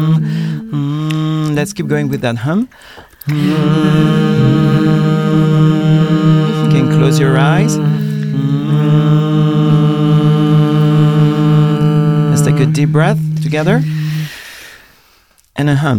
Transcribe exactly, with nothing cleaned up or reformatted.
Mm, let's keep going with that hum. Mm. You can close your eyes. Mm. Let's take a deep breath together and a hum.